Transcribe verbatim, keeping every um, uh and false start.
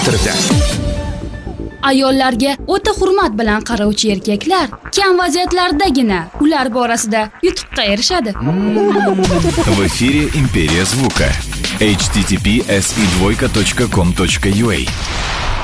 Ayollarga o'ta hurmat bilan qarovchi erkaklar kam vaziyatlardagina ular borasida yutuqqa erishadi. В эфире Империя звука. эйч ти ти пи эс и двойка точка ком точка ю а